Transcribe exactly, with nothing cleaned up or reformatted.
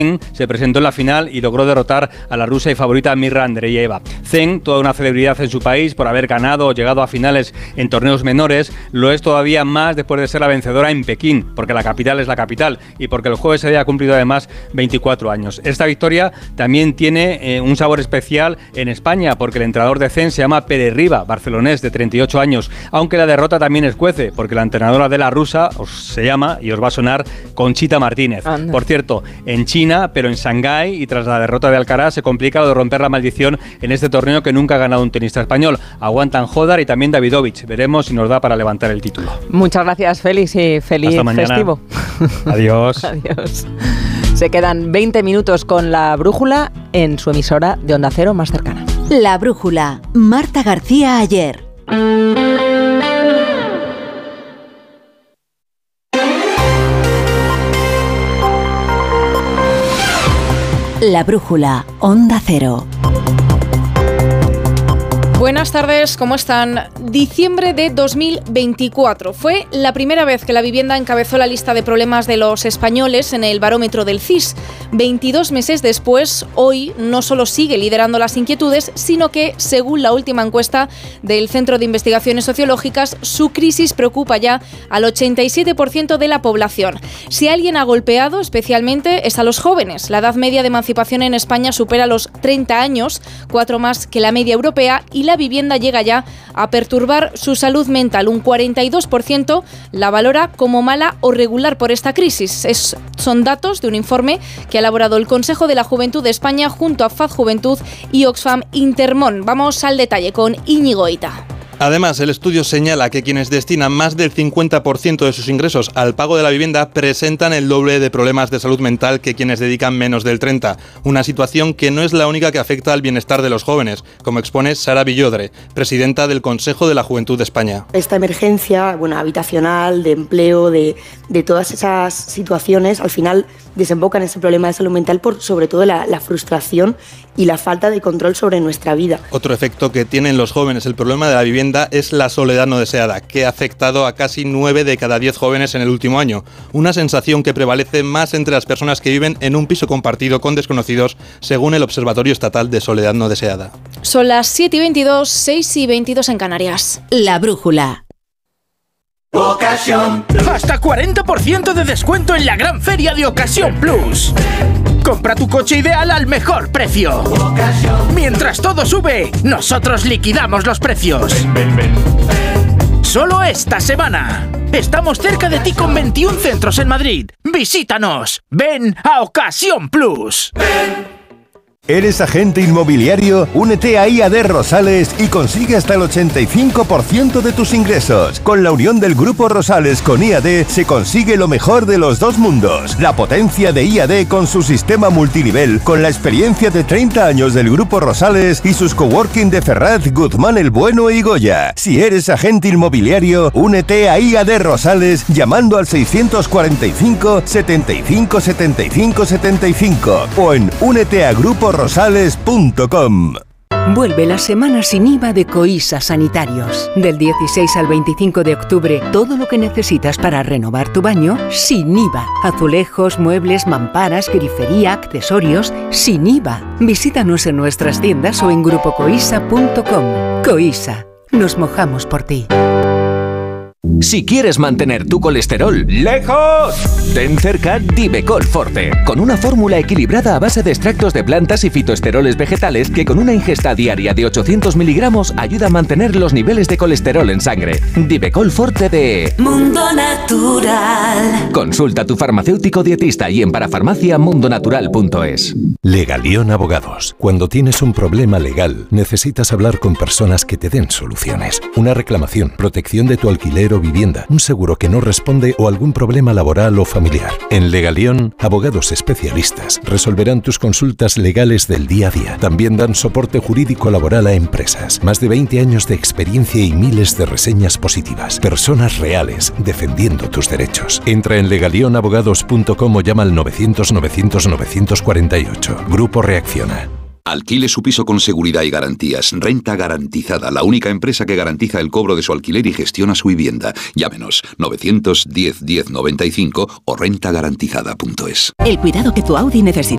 se presentó en la final y logró derrotar a la rusa y favorita Mirra Andreeva. Zheng, toda una celebridad en su país por haber ganado o llegado a finales en torneos menores, lo es todavía más después de ser la vencedora en Pekín, porque la capital es la capital y porque el jueves se había cumplido además veinticuatro años. Esta victoria también tiene eh, un sabor especial en España, porque el entrenador de Zheng se llama Pere Riba, barcelonés de treinta y ocho años, aunque la derrota también escuece, porque la entrenadora de la rusa os, se llama, y os va a sonar, Conchita Martínez. Anda. Por cierto, en China, pero en Shanghái, y tras la derrota de Alcaraz, se complica lo de romper la maldición en este torneo que nunca ha ganado un tenista español. Aguantan Hodar y también Davidovich. Veremos si nos da para levantar el título. Muchas gracias, Félix, y feliz festivo. Adiós. Adiós. Se quedan veinte minutos con La Brújula en su emisora de Onda Cero más cercana. La Brújula. Marta García Ayer. La Brújula, Onda Cero. Buenas tardes, ¿cómo están? Diciembre de dos mil veinticuatro. Fue la primera vez que la vivienda encabezó la lista de problemas de los españoles en el barómetro del C I S. veintidós meses después, hoy no solo sigue liderando las inquietudes, sino que, según la última encuesta del Centro de Investigaciones Sociológicas, su crisis preocupa ya al ochenta y siete por ciento de la población. Si alguien ha golpeado especialmente es a los jóvenes. La edad media de emancipación en España supera los treinta años, cuatro más que la media europea, y la La vivienda llega ya a perturbar su salud mental. Un cuarenta y dos por ciento la valora como mala o regular por esta crisis. Es, son datos de un informe que ha elaborado el Consejo de la Juventud de España junto a F A D Juventud y Oxfam Intermón. Vamos al detalle con Íñigo Eita. Además, el estudio señala que quienes destinan más del cincuenta por ciento de sus ingresos al pago de la vivienda presentan el doble de problemas de salud mental que quienes dedican menos del treinta por ciento. Una situación que no es la única que afecta al bienestar de los jóvenes, como expone Sara Villodre, presidenta del Consejo de la Juventud de España. Esta emergencia, bueno, habitacional, de empleo, de, de todas esas situaciones, al final desembocan en ese problema de salud mental por sobre todo la, la frustración y la falta de control sobre nuestra vida. Otro efecto que tienen los jóvenes el problema de la vivienda es la soledad no deseada, que ha afectado a casi nueve de cada diez jóvenes en el último año. Una sensación que prevalece más entre las personas que viven en un piso compartido con desconocidos, según el Observatorio Estatal de Soledad no Deseada. Son las siete y veintidós, seis y veintidós en Canarias. La Brújula. Ocasión. Hasta cuarenta por ciento de descuento en la gran feria de Ocasión Plus. Compra tu coche ideal al mejor precio. Ocasión. Mientras todo sube, nosotros liquidamos los precios. Ven, ven, ven. Solo esta semana. Estamos cerca de ti con veintiún centros en Madrid. Visítanos. Ven a Ocasión Plus. Ven. ¿Eres agente inmobiliario? Únete a I A D Rosales y consigue hasta el ochenta y cinco por ciento de tus ingresos. Con la unión del Grupo Rosales con I A D se consigue lo mejor de los dos mundos. La potencia de I A D con su sistema multinivel, con la experiencia de treinta años del Grupo Rosales y sus coworking de Ferraz, Guzmán el Bueno y Goya. Si eres agente inmobiliario, únete a I A D Rosales llamando al seiscientos cuarenta y cinco, setenta y cinco, setenta y cinco, setenta y cinco o en únete a grupo rosales punto com. Vuelve la semana sin I V A de Coisa Sanitarios. Del dieciséis al veinticinco de octubre, todo lo que necesitas para renovar tu baño sin I V A. Azulejos, muebles, mamparas, grifería, accesorios, sin I V A. Visítanos en nuestras tiendas o en grupo coisa punto com. Coisa, nos mojamos por ti. Si quieres mantener tu colesterol lejos, ten cerca Divecol Forte, con una fórmula equilibrada a base de extractos de plantas y fitoesteroles vegetales que con una ingesta diaria de ochocientos miligramos ayuda a mantener los niveles de colesterol en sangre. Divecol Forte de Mundo Natural. Consulta a tu farmacéutico dietista y en parafarmacia mundo natural punto es. Legalión Abogados. Cuando tienes un problema legal, necesitas hablar con personas que te den soluciones. Una reclamación, protección de tu alquiler o vivienda, un seguro que no responde o algún problema laboral o familiar. En Legalión, abogados especialistas resolverán tus consultas legales del día a día. También dan soporte jurídico laboral a empresas. Más de veinte años de experiencia y miles de reseñas positivas. Personas reales defendiendo tus derechos. Entra en legalión abogados punto com o llama al novecientos, novecientos, novecientos cuarenta y ocho. Grupo Reacciona. Alquile su piso con seguridad y garantías. Renta Garantizada, la única empresa que garantiza el cobro de su alquiler y gestiona su vivienda. Llámenos novecientos diez, diez noventa y cinco o renta garantizada punto es. El cuidado que tu Audi necesita.